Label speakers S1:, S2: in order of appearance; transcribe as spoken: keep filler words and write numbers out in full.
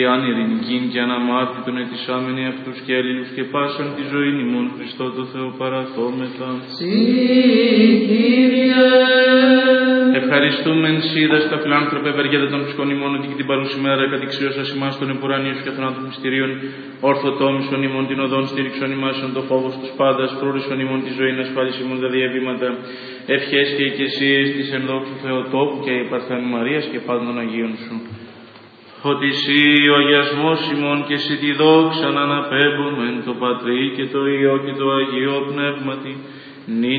S1: αν ειρηνικήν και αναμάρτητον ετισάμενοι αυτούς και αλλήλους και πάσαν τη ζωή ημών Χριστό το Θεό παραθόμεθα.
S2: Συ, Κύριε.
S1: Ευχαριστούμεν σίδα στα φιλάνθρωπε ευεργέτα των ψυχών ημών ότι και την παρούση μέρα κατηξίωσας ημάς των επουρανίους και θανάτων μυστηρίων ορθοτόμησον ημών την οδόν στήριξον ημάσον το φόβος τους πάντας προορισον ημών τη ζωή να ασφάλιση ημών τα διαβήματα ευχές και οικεσίες της εν δόξου Θεοτόπου και η Παρθένου Μαρίας και πάντων των Αγίων σου. Ότι εσύ ο αγιασμός ημών και εσύ τη δόξα να αναπέμπομεν το Πατρί και το Υιό και το Αγίο Πνεύματι νυν